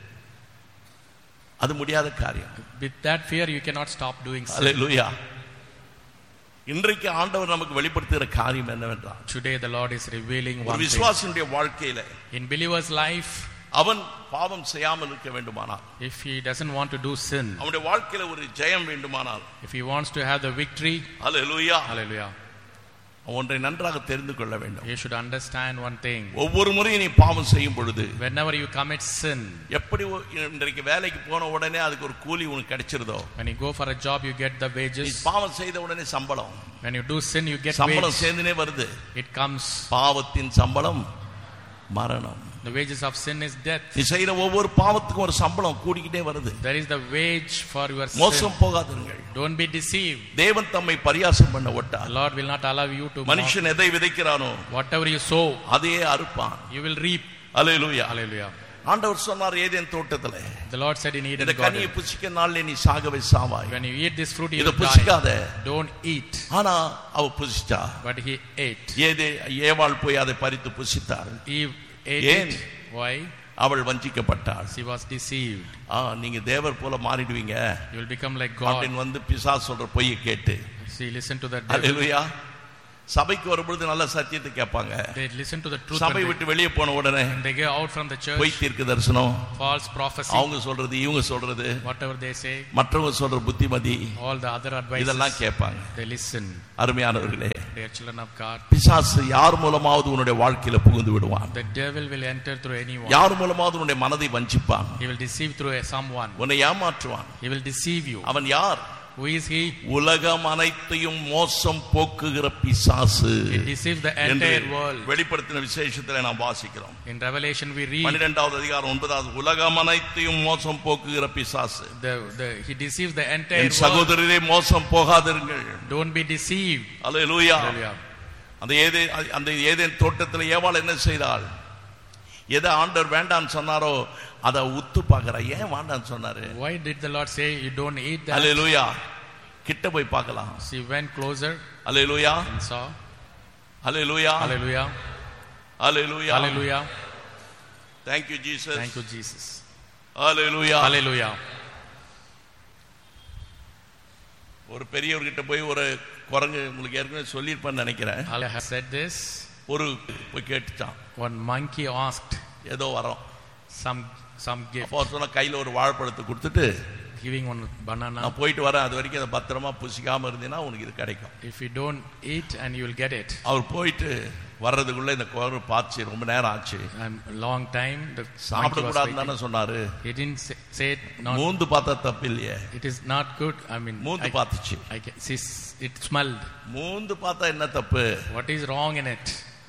அது முடியாத காரியம். with that fear you cannot stop doing sin. அல்லேலூயா. இன்றைக்கு ஆண்டவர் நமக்கு வெளிப்படுத்துகிற காரியம் என்னவென்றால், Today the Lord is revealing ஒரு one thing. விசுவாசினுடைய வாழ்க்கையில In believer's life, அவன் பாவம் செய்யாமல் இருக்க வேண்டுமானால், if he doesn't want to do sin, அவனுடைய வாழ்க்கையில ஒரு ஜெயம் வேண்டுமானால், if he wants to have the victory, hallelujah, hallelujah, அவன் ஒன்றை நன்றாக தெரிந்து கொள்ள வேண்டும். you should understand one thing. ஒவ்வொரு முறையும் நீ பாவம் செய்யும் பொழுது, Whenever you commit sin, எப்படி ஒ- இன்றைக்கு வேலைக்கு போன உடனே அதுக்கு ஒரு கூலி உனக்கு கிடைச்சிருதோ, when you go for a job you get the நீ wages. பாவம் செய்த உடனே சம்பளம், When you do sin you get சம்பளம் wages. சேர்ந்துனே வருது. It comes. பாவத்தின் சம்பளம் மரணம். The wages of sin is death. நீ செய்யற ஒவ்வொரு பாவத்துக்கும் ஒரு சம்பளம் கூடிக்கிட்டே வருது. There is the wage for your sin. மோசம் போகாதீர்கள். Don't be deceived. தேவன் தம்மை பரியாசம் பண்ண The ஒட்டார். Lord will not allow you to mock. மனுஷன் எதை விதைக்கிறானோ Whatever you sow, அதையே அறுப்பான். you will reap. Hallelujah. Hallelujah. ஆண்டவர் சொன்னார் ஏதேன் தோட்டத்திலே, The Lord said in Eden இந்த கனியை garden, புசிக்க நாள்ல நீ சாகவே சாவாய். when you eat this fruit you இத will die. புசிக்காத. Don't eat. ஆனா அவ புசிச்சா. But he ate. ஏதே ஏவாள் போய் அதை பறித்து புசித்தார். Eve ate ஏன்? it. Why? அவள் வஞ்சிக்கப்பட்டாள். She was deceived. ஆ நீங்க தேவர் போல மாறிடுவீங்க You will become like God. அப்படின்னு வந்து பிசாசு சொல்ற பொய்யை கேட்டு, She listened to the devil. அல்லேலூயா, சபைக்கு வரும்பொழுது நல்ல சத்தியத்தை கேட்பாங்க. They listen to the truth. சபை விட்டு வெளியே போன உடனே they go out from the church. பொய் தீர்க்க தரிசனம், false prophecy, அவங்க சொல்றது இவங்க சொல்றது, whatever they say, மற்றவங்க சொல்ற புத்திமதி, all the other advices, இதெல்லாம் கேட்பாங்க. they listen. அருமையானவர்களே, dear children of God, பிசாசு யார் மூலமாவது உன்னுடைய வாழ்க்கையில புகுந்து விடுவான். the devil will enter through anyone. யார் மூலமாவது உன்னுடைய மனதை வஞ்சிப்பான். he will deceive through someone. உன்னை ஏமாற்றுவான். he will deceive you. அவன் யார்? who is he? உலகம் அனைத்தையும் மோசம் போக்குகிற பிசாசு. he deceives the entire world. வெளிப்படுத்தின விசேஷத்திலே நாம் வாசிக்கிறோம். in Revelation we read பன்னிரண்டாவது அதிகாரம் ஒன்பதாவது, உலகம் அனைத்தையும் மோசம் போக்குகிற பிசாசு. the the he deceives the entire N world. சகோதரரே, மோசம் போகாதீர்கள். don't be deceived. Hallelujah. Hallelujah. அந்த ஏதேன் அந்த ஏதேன் தோட்டத்தில் ஏவாள் என்ன செய்தாள்? எதை ஆண்டவர் வேண்டான்னு சொன்னாரோ அதை உத்து பார்க்கறா. ஏன் வேண்டான்னு சொன்னாரு? why did the Lord say you don't eat that? அல்லேலூயா. கிட்ட போய் பார்க்கலாம். she went closer hallelujah. and saw. Hallelujah. Hallelujah. Hallelujah. Hallelujah. thank you Jesus. thank you Jesus. Hallelujah. Hallelujah. ஒரு பெரியவர்கிட்ட போய் ஒரு குரங்கு, உங்களுக்கு ஏற்கனவே சொல்லியிருப்பேன்னு நினைக்கிறேன், I have said this. ஒரு போய் கேட்டுச்சான். one monkey asked ஏதோ வரோம், some some gift, அப்போ சொன்ன கையில ஒரு வாழைப்பழத்தை கொடுத்துட்டு, giving one banana. நான் போயிட்டு வரேன், அது வரைக்கும் அதை பத்திரமா புசிக்காம இருந்தீங்கன்னா உனக்கு இது கிடைக்கும். if you don't eat and you will get it. அவர் போயிட்டு வர்றதுக்குள்ள இந்த குரங்கு பார்த்து ரொம்ப நேரம் ஆச்சு. and long time the சாப்பிட கூடாதுன்னு தானே சொன்னாரு. he didn't say, say it not. மூந்து பார்த்தா தப்பு இல்லையே. it is not good. I mean மூந்து பார்த்துச்சு. I can see it smelled. மூந்து பார்த்தா என்ன தப்பு? what is wrong in it?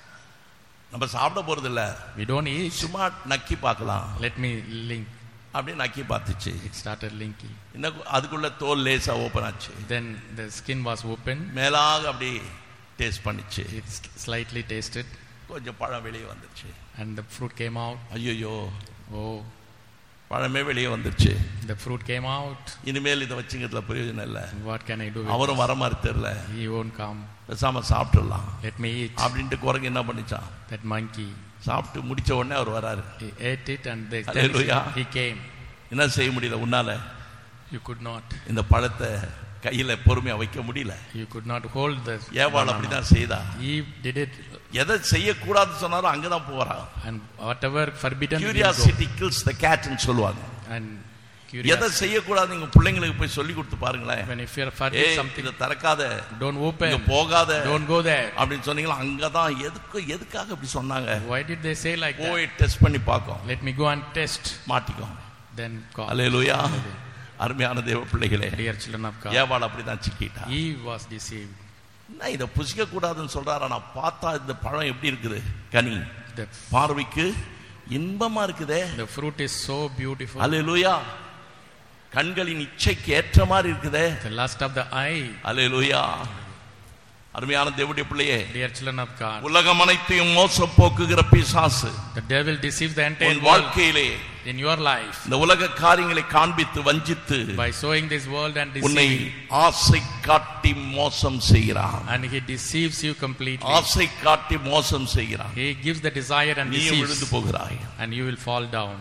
நம்ம சாப்பிட போறது இல்ல, we don't eat. சும்மா நக்கி பார்க்கலாம். let me link. அப்படியே நக்கி பார்த்துச்சு. it started linking. இன்னும் அதுக்குள்ள தோல் லேசா ஓபன் ஆச்சு. then the skin was open. மேலாக அப்படி டேஸ்ட் பண்ணிச்சு. it slightly tasted. கொஞ்சம் பழம் வெளியே வந்துச்சு. and the fruit came out. ஐயோ, oh, பழமே வெளியே வந்துச்சு. the fruit came out. இனிமேல் இதை வச்சுக்கிறதுல பிரயோஜனம் இல்லை. what can I do with அவரும் வர மாதிரி தெரியல, he won't come. பேசாம சாப்பிட்டுடலாம் let me eat. அப்படின்ட்டு குரங்கு என்ன பண்ணிச்சான்? that monkey சாப்பிட்டு முடிச்ச உடனே அவர் வராரு. he ate it and they Hallelujah. he came. என்ன செய்ய முடியல உன்னால? you could not. இந்த பழத்தை கையில பொறுமையா வைக்க முடியல. you could not hold the ஏவாள் அப்படிதான் செய்தா. Eve did it. எதை செய்யக்கூடாதுன்னு சொன்னாலும் அங்கதான் போறா. and whatever forbidden curiosity kills the cat ன்னு சொல்லுவாங்க. and எதை செய்யக்கூடாது நீங்க பிள்ளைங்களுக்கு போய் சொல்லி கொடுத்து பாருங்களேன். when if you are forbid something, இத தரக்காத, don't open, இங்க போகாத, don't go there அப்படினு சொன்னீங்களா, அங்கதான் எதுக்கு எதுக்காக அப்படி சொன்னாங்க? why did they say like that? போய் டெஸ்ட் பண்ணி பாக்கோம். let me go and test. மாட்டிக்கோ. then God. அல்லேலூயா. அருமையான தேவ பிள்ளைகளே, dear children of God, ஏவாள் அப்படிதான் சிக்கிட்டா. Eve was deceived. நான் இத புசிக்க கூடாதுன்னு சொல்றாரா, நான் பார்த்தா இந்த பழம் எப்படி இருக்குது? கனி the பார்வைக்கு இன்பமா இருக்குதே. the fruit is so beautiful. அல்லேலூயா. கண்களின் இச்சைக்கு ஏற்ற மாதிரி இருக்குதே. the lust of the eye. அல்லேலூயா. அருமையான தேவனுடைய பிள்ளையே, dear children of God, உலகம் அனைத்தையும் மோசம் போக்குகிற பிசாசு the devil deceives the entire உன் world. வாழ்க்கையிலே in your life, இந்த உலக காரியங்களை காண்பித்து வஞ்சித்து by showing this world and உன்னை deceiving, ஆசை காட்டி மோசம் செய்கிறான். and he deceives you completely. ஆசை காட்டி மோசம் செய்கிறான். he gives the desire and நீ விழுந்து deceives, போகிறாய். and you will fall down.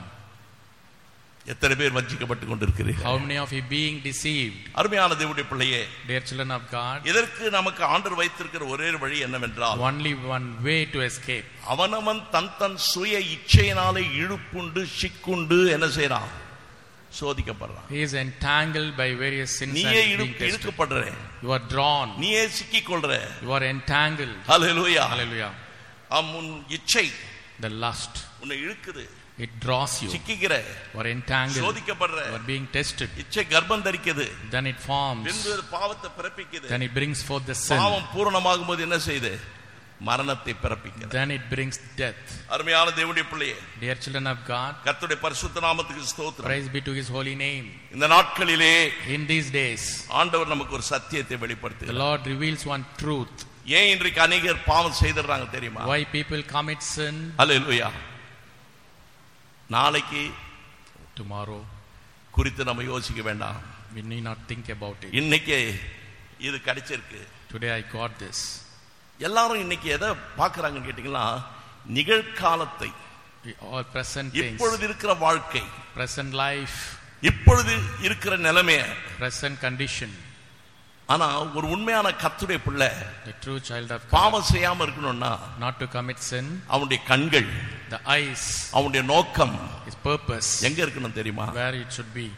எத்தனை பேர் வஞ்சிக்கப்பட்டு கொண்டிருக்கிறீர்கள்? how many of you being deceived? அருமையான தேவனுடைய பிள்ளையே, dear children of God, இதற்கு நமக்கு ஆண்டவர் வைத்திருக்கிற ஒரே வழி என்னவென்றால், only one way to escape. அவனவன் தன் தன் சுய இச்சையினாலே இழுப்புண்டு சிக்குண்டு என்ன செய்றான்? சோதிக்கப்படுறான். he is entangled by various sins நீயே and being tested. இழுக்கப்படுற, you are drawn, நீயே சிக்கிக்கொள்ற. you are entangled. Hallelujah. hallelujah. உன் இச்சை the lust, உன்னை இழுக்குது, it draws you, சிக்கிக்கிற, you are entangled, சோதிக்கப்படுற. you are being tested. இச்சை கர்ப்பம் தரிக்குது, then it forms, பின்பு பாவத்தை பிறப்பிக்குது. then it brings forth the sin, பாவம் பூரணமாகும் போது என்ன செய்யுது? மரணத்தை பிறப்பிக்குது. then it brings death. அருமையான தேவனுடைய பிள்ளையே, dear children of God, கர்த்தருடைய பரிசுத்த நாமத்துக்கு ஸ்தோத்திரம். praise be to his holy name. இந்த நாட்களிலே in these days, ஆண்டவர் நமக்கு ஒரு சத்தியத்தை the வெளிப்படுத்துகிறார். Lord reveals one truth. ஏன் இன்றைக்கு அநேகர் பாவம் செய்துறாங்க தெரியுமா? why people commit sin? ஹல்லேலூயா. நாளைக்கு tomorrow குறித்து நம்ம யோசிக்க வேண்டாம். we need not think about it. இன்னைக்கு இது கிடைச்சிருக்கு. today I got this. எல்லாரும் இன்னைக்கு எதை பார்க்கறாங்கன்னு கேட்டீங்கன்னா, நிகழ்காலத்தை, all present things, இப்பொழுது இருக்கிற வாழ்க்கை, present life, இப்பொழுது இருக்கிற நிலைமை, present condition, ஆனா ஒரு உண்மையான கர்த்தருடைய பிள்ளை the true child of God, பாவம் செய்யாம இருக்கணும்னா not to commit sin, அவனுடைய கண்கள், the eyes, அவனுடைய நோக்கம், his purpose, எங்க இருக்கணும் தெரியுமா? where it should be,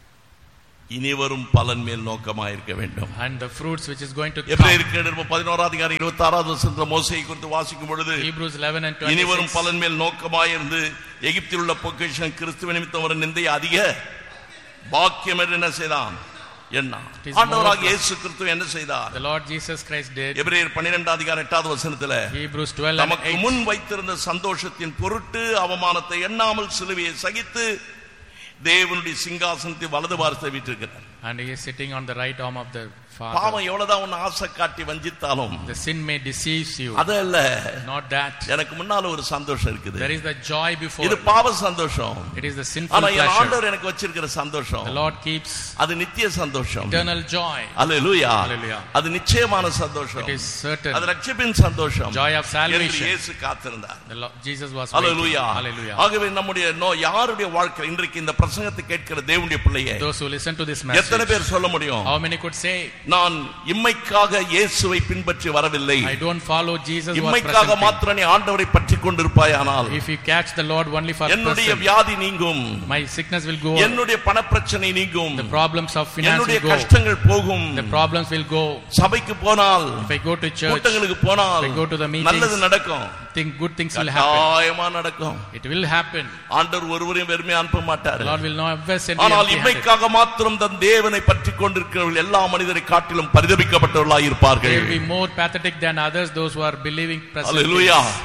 இனி வரும் பலன் மேல் நோக்கமாக இருக்க வேண்டும். and the fruits which is going to come. எபிரேயர் பதினோராம் அதிகாரம் இருபத்தாறாவது வசனத்துல மோசேயை குறித்து வாசிக்கும் பொழுது Hebrews eleven and இனி வரும் twenty-six, பலன் மேல் நோக்கமாக இருந்து எகிப்தில் உள்ள பொக்கிஷம் கிறிஸ்துவ நிமித்தம் வரும் நிந்தை அதிக பாக்கியம் என்று என்ன செய்தான் என்ன ஆண்டவராகிய இயேசு கிறிஸ்து என்ன செய்தார்? the Lord Jesus Christ did. எபிரேயர் பன்னிரண்டாம் அதிகாரம் எட்டாவது வசனத்துல Hebrews twelve and நமக்கு eight, முன் வைத்திருந்த சந்தோஷத்தின் பொருட்டு அவமானத்தை எண்ணாமல் சிலுவையை சகித்து தேவனுடைய சிங்காசனத்தை வலது பார்த்து வீற்றிருக்கிறார். and he is sitting on the right arm of the Father. பாவம் எவ்வளவுதான் உன்னை ஆசை காட்டி வஞ்சித்தாலும் The sin may deceive you, அதல்ல, not that. எனக்கு முன்னால ஒரு சந்தோஷம் இருக்குது. There is the joy before. இது பாவ சந்தோஷம். It is the sinful ஆனா என் pleasure. ஆண்டவர் எனக்கு வச்சிருக்கிற சந்தோஷம், The Lord keeps அது நித்திய சந்தோஷம். eternal joy. அல்லேலூயா. Hallelujah. அது நிச்சயமான சந்தோஷம். It is certain. அது ரட்சிப்பின் சந்தோஷம். Joy of salvation. என்று இயேசு காத்திருந்தார். The Lord Jesus was hallelujah. waiting. Hallelujah. ஆகவே நம்முடைய நோ யாருடைய வாழ்க்கை இன்றைக்கு இந்த பிரசங்கத்தை கேட்கிற தேவனுடைய பிள்ளையே, Those who listen to this message, எத்தனை பேர் சொல்ல முடியும்? how many could say, நான் இம்மைக்காக இயேசுவை பின்பற்றி வரவில்லை, I don't follow Jesus for இம்மைக்காக present மாத்திரம் நீ ஆண்டவரை பற்றி கொண்டிருப்பாயானால் thing. If you catch the Lord only for என்னுடைய present, வியாதி நீங்கும், my sickness will go, என்னுடைய பணப்பிரச்சனை நீங்கும், the problems of finance என்னுடைய will go, கஷ்டங்கள் போகும், the problems will go. சபைக்கு போனால், If I go to church, கூட்டங்களுக்கு போனால் if I go to the meetings, நல்லது நடக்கும், think good things will happen. கட்டாயமா நடக்கும். It will happen. ஆண்டவர் ஒருவரையும் வெறுமை அனுப்ப மாட்டார். The Lord will not ever send you ஆனால் empty-handed. இம்மைக்காக மாத்திரம் தன் தேவனை பற்றி கொண்டிருக்கிறவர்கள் எல்லா மனிதரை காட்டிலும் பரிதபிக்கப்பட்டவர்களாய் They இருப்பார்கள். will be more pathetic than others, those who are believing present hallelujah. things.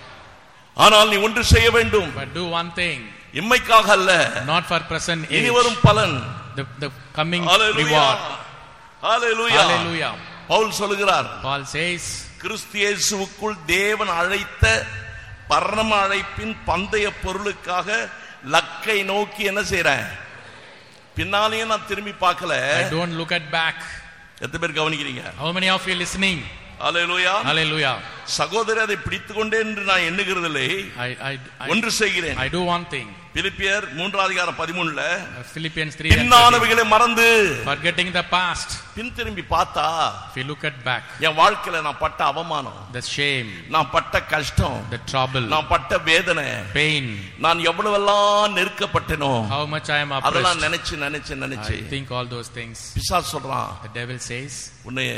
ஆனால் நீ ஒன்று செய்ய வேண்டும், But do one thing, இம்மைக்காக அல்ல, not for present இனி age, வரும் பலன். the, the coming hallelujah. reward. Hallelujah. Hallelujah. Pavul சொல்கிறார், Paul says, கிறிஸ்து இயேசுவுக்குள் தேவன் அழைத்த பரம அழைப்பின் பந்தய பொருளுக்காக லக்கை நோக்கி என்ன செய்றேன்? பின்னாலேயே நான் திரும்பி பார்க்கல. I don't look at back. எத்தனை பேர் கவனிக்கிறீங்க? How many of you listening? Hallelujah. Hallelujah. சகோதரர் அதை பிடித்துக்கொண்டே என்று நான் எண்ணுகிறதில்லை. I, I, I, ஒன்று செய்கிறேன். I do one thing. பிலிப்பியர் மூன்றாம் அதிகாரம் பதிமூணுல Philippians three and thirteen, பின்னானவைகளை மறந்து forgetting the past. பின் திரும்பி பார்த்தா If you look at back, என் வாழ்க்கையில நான் பட்ட அவமானம், the shame, நான் பட்ட கஷ்டம், the trouble, நான் பட்ட வேதனை, pain, நான் எவ்வளவெல்லாம் நெருக்கப்பட்டனோ how much I am அதெல்லாம் oppressed, நினைச்சு நினைச்சு நினைச்சு I think all those things. பிசாசு சொல்றான், The devil says, உன்னை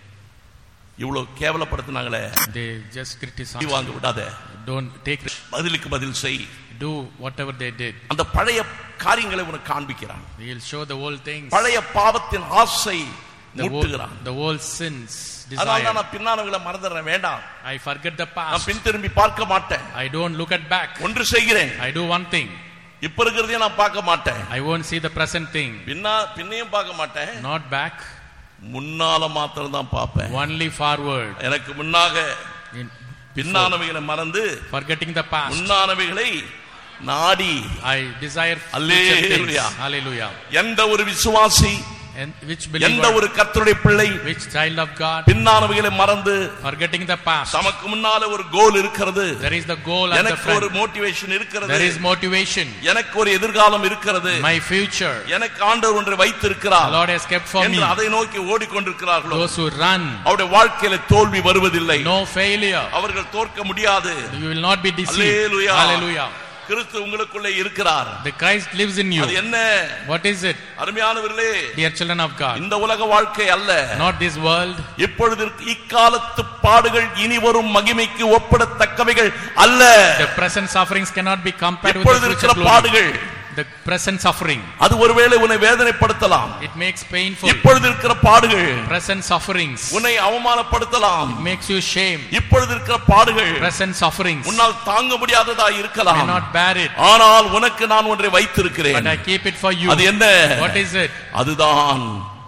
இவ்வளவு கேவலப்படுத்தினாங்களே, they just criticize. நீ வாங்க விடாத, Don't take, பதிலுக்கு பதில் செய். do whatever they did. அந்த பழைய காரியங்களை உனக்கு காண்பிக்கிறான். He'll show the old things, பழைய பாவத்தின் ஆசை the old, முட்டுகிறான். the old sins, அதனால desire. நான் பின்னானவங்களை மறந்துடுறேன், வேண்டாம், I forget the நான் past. பின் திரும்பி பார்க்க மாட்டேன். I don't look at back. ஒன்று செய்கிறேன், I do one thing. இப்ப இருக்கிறதையும் நான் பார்க்க மாட்டேன், I won't see the present thing. பின்னா பின்னையும் பார்க்க மாட்டேன், Not back, முன்னால மாத்திரம் தான் பார்ப்பேன். only forward. எனக்கு முன்னாக In- பின்னானவைகளை மறந்து Forgetting the past. முன்னானவைகளை நாடி. I desire future Hallelujah. things. Hallelujah. எந்த ஒரு விசுவாசி, And which எந்த believer, ஒரு கர்த்தருடைய பிள்ளை which child of God, பின்னானவைகளை மறந்து forgetting the past, தமக்கு முன்னால ஒரு கோல் இருக்கிறது, there is the goal at the எனக்கு ஒரு front. மோட்டிவேஷன் இருக்கிறது, There is motivation. எனக்கு ஒரு எதிர்காலம் இருக்கிறது, My future, எனக்கு ஆண்டவர் ஒன்றை the வைத்திருக்கிறார் Lord has kept for me. என்று அதை நோக்கி ஓடிக்கொண்டிருக்கிறார்களோ Those who run, அவருடைய வாழ்க்கையில தோல்வி வருவதில்லை, no failure. அவர்கள் தோற்க முடியாது. You will not be deceived. Hallelujah. Hallelujah. கிறிஸ்து உங்களுக்குள்ளே இருக்கிறார். The Christ lives in you. அது என்ன? What is it? அருமையானவர்களே, Dear children of God, இந்த உலக வாழ்க்கை அல்ல, not this world. இப்பொழுது இக்காலத்து பாடுகள் இனி வரும் மகிமைக்கு ஒப்பிடத்தக்கவைகள் அல்ல. The present sufferings cannot be compared with இப்பொழுது the இருக்கிற future glory. பாடுகள், The present suffering, அது ஒருவேளை உன்னை வேதனைப்படுத்தலாம். it makes painful. இப்பொழுது இருக்கிற பாடுகள் Present sufferings உன்னை அவமானப்படுத்தலாம். makes you shame. இப்பொழுது இருக்கிற பாடுகள் Present sufferings உன்னால் தாங்க முடியாததா இருக்கலாம். cannot bear it. ஆனால் உனக்கு நான் ஒன்றை But வைத்திருக்கிறேன். I keep it for you. அது என்ன? What is it? அதுதான்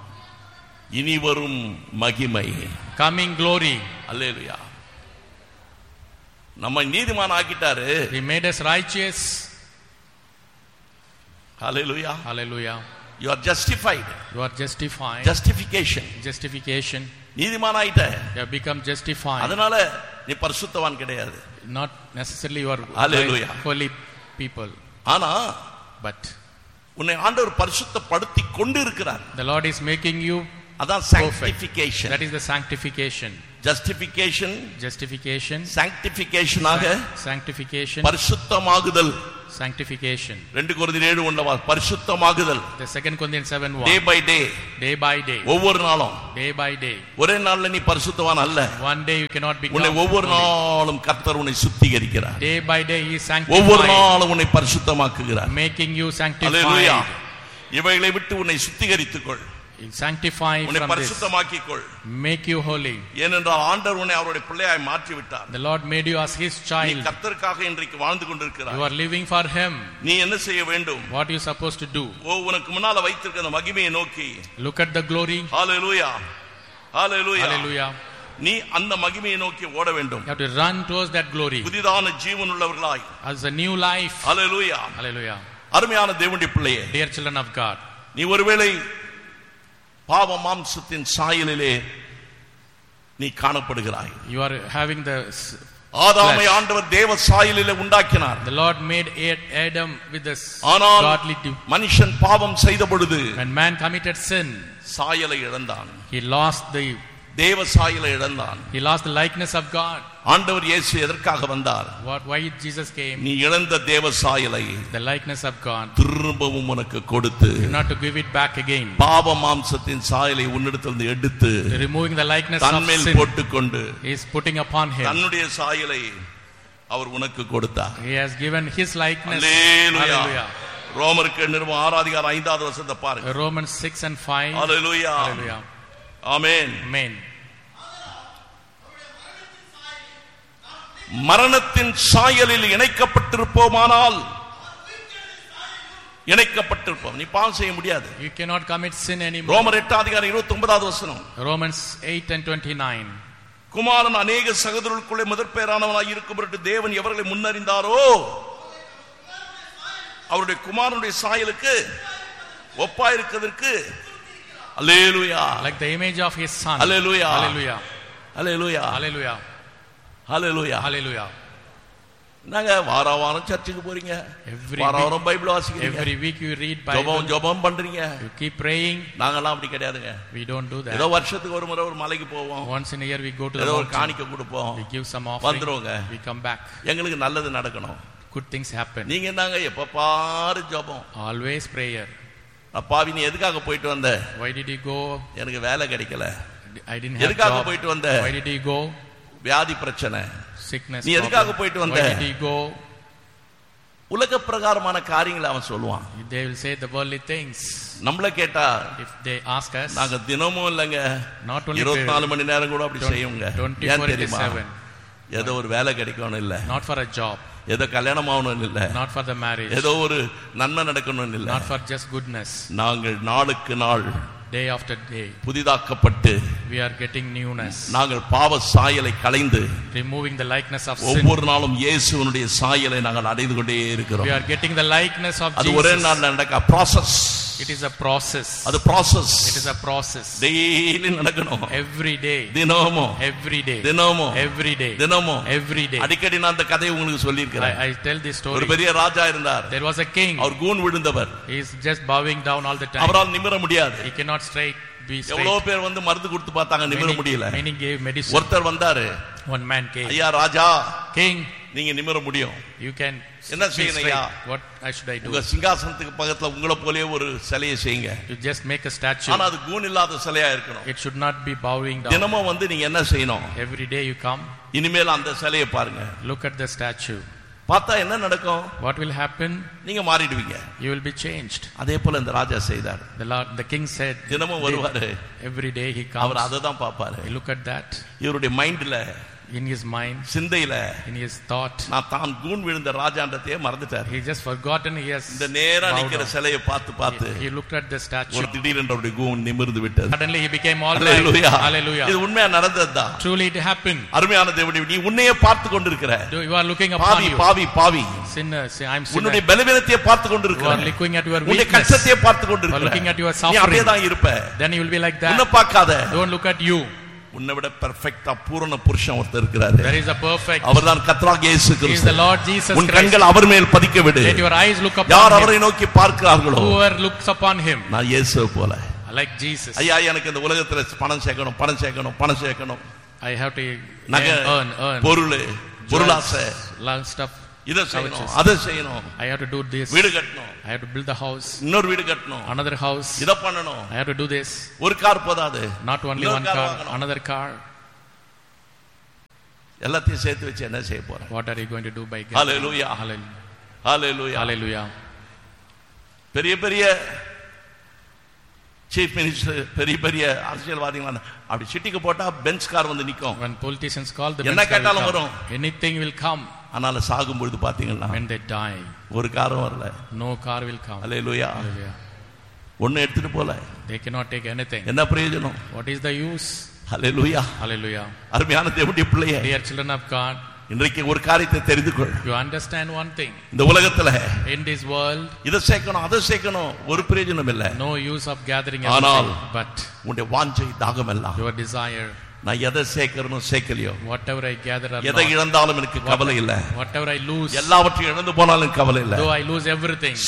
இனி வரும் மகிமை. Coming glory. அல்லேலூயா. நம்ம நீதிமான் ஆக்கிட்டாரு. He made us righteous. Hallelujah. Hallelujah. You are justified. You are justified. Justification. Justification. நீதிமான் ஆயிட்ட. You have become justified. அதனால நீ பரிசுத்தவான் கிடையாது. Not necessarily you are Hallelujah. holy people. ஆனா But உன்னை ஆண்டவர் பரிசுத்தப்படுத்தி கொண்டு இருக்கிறார். the Lord is making you அதான் sanctification. That is the sanctification. Justification, Justification, sanctification ஆக sanctification, பரிசுத்தமாகுதல். sanctification. ரெண்டு கொரிந்தியர் ஏழு ஒன்று பரிசுத்தமாகுதல். The second Corinthians seven one. Day by day. Day by day. ஒவ்வொரு நாளும். Day by day. ஒரே நாள்ல நீ பரிசுத்தவான் அல்ல. One day you cannot become. உன்னை ஒவ்வொரு நாளும் கர்த்தர் உன்னை சுத்திகரிக்கிறார். Day by day he sanctifies. ஒவ்வொரு நாளும் உன்னை பரிசுத்தமாக்குகிறார். Making you sanctified. Hallelujah. இவைகளை விட்டு உன்னை சுத்திகரித்துக்கொள். Sanctify உன்னை from this. பரிசுத்தமாக்கிக்கொள். Make you holy. ஏனென்றால் ஆண்டவர் உன்னை அவருடைய பிள்ளையாய் மாற்றி விட்டார். The Lord made you as his நீ child. கர்த்தருக்காக இன்றைக்கு வாழ்ந்து கொண்டிருக்கிறாய். You are living for him. நீ என்ன செய்ய வேண்டும்? What you supposed to do? ஓ உனக்கு முன்னால வைத்திருக்கிற அந்த மகிமையை நோக்கி. Look at the glory. Hallelujah. Hallelujah. Hallelujah. நீ அந்த மகிமையை நோக்கி ஓட வேண்டும். You have to run towards that glory. புதிதான ஜீவன் உள்ளவர்களாய். As a new life. Hallelujah. Hallelujah. அருமையான தேவனுடைய பிள்ளையே. Dear children of God. நீ ஒருவேளை பாவ மாம்சத்தின் சாயலிலே நீ காணப்படுகிறாய். You are having the ஆதாமை ஆண்டவர் தேவ சாயலிலே உண்டாக்கினார். The Lord made Adam with the godly. மனுஷன் பாவம் செய்த பொழுது when man committed sin, சாயலை இழந்தான். he lost the தேவ சாயலை இழந்தான். he lost the likeness of God. ஆண்டவர் இயேசு எதற்காக வந்தார்? What why Jesus came? நீ இழந்த தேவ சாயலை the likeness of God திரும்பவும் உனக்கு கொடுத்து not to give it back again. பாவ மாம்சத்தின் சாயலை உன்னிடத்திலிருந்து எடுத்து removing the likeness of தன்மேல் sin போட்டுக்கொண்டு he is putting upon him. தன்னுடைய சாயலை அவர் உனக்கு கொடுத்தார். he has given his likeness. Hallelujah. ரோமருக்கு நிருபம் ஆறாம் அதிகாரம் ஐந்தாவது வசனத்தை பாருங்க. Romans six and five. Hallelujah. Hallelujah. Amen. Amen. மரணத்தின் சாயலில் இணைக்கப்பட்டிருப்போமானால் இணைக்கப்பட்டிருப்போம். நீ பாவம் செய்ய முடியாது. You cannot commit sin anymore. ரோமர் எட்டாம் அதிகாரம் இருபத்தி ஒன்பதாவது வசனம். Romans eight and twenty-nine. குமாரன் அநேக சகோதரர்களுக்குள்ளே முதற்பேரானவனாய் இருக்கும்படி தேவன் எவர்களை முன்னறிந்தாரோ அவருடைய குமாரனுடைய சாயலுக்கு ஒப்பாயிருக்கிறதற்கு அல்லேலூயா. Like the image of his son. Hallelujah. Hallelujah. Hallelujah. Hallelujah. Hallelujah. Hallelujah. நாங்க வார வாரம் சர்ச்சுக்கு போறீங்க. வார வாரம் Bible வாசிக்கிறீங்க. Every week you read Bible. ஜெபம் ஜெபம் பண்றீங்க. You keep praying. நாங்கலாம் அப்படி கிடையாதுங்க. We don't do that. ஏதோ வருஷத்துக்கு ஒரு முறை ஒரு மலைக்கு போவோம். Once in a year we go to the ஏதோ ஒரு mountain. காணிக்கை கொடுப்போம். We give some offering. வந்துருவோங்க. We come back. எங்களுக்கு நல்லது நடக்கணும். Good things happen. நீங்க என்னங்க எப்ப பாரு ஜெபம். Always prayer. அப்பாவி நீ எதுக்காக போயிட்டு வந்த? Why did you go? எனக்கு வேலை கிடைக்கல. I didn't have எதுக்காக job. போயிட்டு வந்த? Why did you go? வியாதி பிரச்சனை. Sickness. நீ எதுக்காக போயிட்டு வந்த? Why did you go? உலக பிரகாரமான காரியங்களை அவன் சொல்லுவான். They will say the worldly things. நம்மள கேட்டா if they ask us, நாங்க தினமும் இல்லங்க இருபத்தி நாலு மணி நேரம் கூட அப்படி செய்யுங்க. ஏன் தெரியுமா? ஏதோ ஒரு வேலை கிடைக்கணும் இல்ல. Not for a job. ஏதோ கல்யாணம் ஆகணும் இல்ல. Not for the marriage. ஏதோ ஒரு நன்மை நடக்கணும் இல்ல. Not for just goodness. நாங்கள் நாளுக்கு நாள் day after day புதிதாக்கப்பட்டு we are getting newness. நாங்கள் பாவ சாயலை களைந்து removing the likeness of sin. ஒவ்வொரு நாளும் இயேசுவினுடைய சாயலை நாங்கள் அடைந்து கொண்டே இருக்கிறோம். we are getting the likeness of Jesus. அது ஒரே நாள்ல நடக்க process. it is a process. அது process. it is a process. daily நடக்கணும். every day. தினமும் every day. தினமும் every day. தினமும் every day. அடிக்கடி நான் அந்த கதையை உங்களுக்கு சொல்லி இருக்கிறேன். I, I tell this story. ஒரு பெரிய ராஜா இருந்தார். there was a king. Our Koon விழுந்தவர். he is just bowing down all the time. அவரால் நிமிர முடியாது. he cannot straight be straight. எவ்வளவு பேர் வந்து மருந்து கொடுத்து பார்த்தாங்க நிமிர முடியல. many gave medicine. ஒருத்தர் வந்தாரு. one man came. ஐயா ராஜா king நீங்க நிமிர முடியும். you can என்ன செய்யணும் ஐயா? what I should I do? உங்க சிங்காசனத்துக்கு பக்கத்துல உங்கள போலயே ஒரு சிலையை செய்யுங்க. you just make a statue. ஆனா அது கூன் இல்லாத சிலையா இருக்கணும். it should not be bowing down. தினமும் வந்து நீங்க என்ன செய்யணும்? every day you come. இனிமேல் அந்த சிலையை பாருங்க. look at the statue. பார்த்தா என்ன நடக்கும்? what will happen? நீங்க மாறிடுவீங்க. you will be changed. அதே போல இந்த ராஜா செய்தார். the lord the king said தினமும் வருவாரு. every day he comes. அவர் அத தான் பாப்பாரு. he look at that. இவருடைய மைண்ட்ல in his mind, சிந்தையில in his thought, நான் தான் கூன் விழுந்த ராஜான்றதையே மறந்துட்டார். he just forgotten. he has இந்த நேரா நிக்கிற சிலையை பார்த்து பார்த்து he looked at the statue. ஒரு திடீரென்று அவருடைய கூன் நிமிர்ந்து விட்டது. suddenly he became all right. Hallelujah. Hallelujah. இது உண்மையா நடந்ததுதான். truly it happened. அருமையான தேவனே நீ உன்னையே பார்த்து கொண்டிருக்கிற. you are looking upon பாவி you. பாவி பாவி. sinner say I am sinner. உன்னுடைய பலவீனத்தையே பார்த்து கொண்டிருக்கிற. you are looking at your உன்னுடைய weakness. கஷ்டத்தையே பார்த்து கொண்டிருக்கிற. you are looking at your நீ suffering. அப்படியே தான் இருப்ப. then you will be like that. உன்னை பார்க்காத. don't look at you. உன்னை விட பெர்ஃபெக்ட்டா பூரண புருஷன் ஒருத்தர் இருக்கிறார். there is a perfect. அவர்தான் கர்த்தராகிய இயேசு கிறிஸ்து. he is the Lord Jesus Christ. உன் கண்கள் அவர் மேல் பதிக்க விடு. let your eyes look upon யார் him. அவரை நோக்கி பார்க்கிறார்களோ whoever looks upon him. நான் இயேசுவை போல. Like Jesus. ஐயா எனக்கு இந்த உலகத்துல பணம் சேர்க்கணும் பணம் சேர்க்கணும் பணம் சேர்க்கணும். I have to நகை, earn earn பொருள், பொருளாசை, long stuff. இத செய்யணும் அதை செய்யணும். I have to do this. வீடு கட்டணும். I have to build the house. இன்னொரு வீடு கட்டணும். Another house. இத பண்ணணும். I have to do this. ஒரு கார் போதாது. Not only one car, another car. எல்லாத்தையும் சேர்த்து வச்சு என்ன செய்ய போற? What are you going to do by God? Hallelujah. Hallelujah. Hallelujah. Hallelujah. பெரிய பெரிய சீஃப் மினிஸ்டர், பெரிய பெரிய அரசியல்வாதிகள் அப்படி சிட்டிக்கு போட்டா பெஞ்ச் கார் வந்து நிக்கும். When politicians call, the என்ன Benz car கேட்டாலும் will வரும். come. Anything will come. ஆனால சாகும் பொழுது பாத்தீங்களா, When they die, ஒரு காரும் வரல. no car will come. Hallelujah. Hallelujah. ஒண்ணு எடுத்துட்டு போல. They cannot take anything. என்ன பிரயோஜனம்? What is the use? Hallelujah. Hallelujah. அருமையான தேவனுடைய பிள்ளையே, Dear children of God, இன்றைக்கு ஒரு காரியத்தை தெரிந்து கொள். you understand one thing. இந்த உலகத்துல In this world, இத சேர்க்கணும் அதை சேர்க்கணும் ஒரு பிரயோஜனம் இல்ல. no use of gathering ஆனால் everything, but உன்னுடைய வாஞ்சை தாகம் எல்லாம் your desire, நான் எதை சேர்க்கறனோ சேர்க்கலையோ, whatever I gather or எதை not, இழந்தாலும் எனக்கு கவலை இல்ல, whatever I lose, எல்லாவற்றையும் இழந்து போனாலும் கவலை இல்ல, though I lose everything,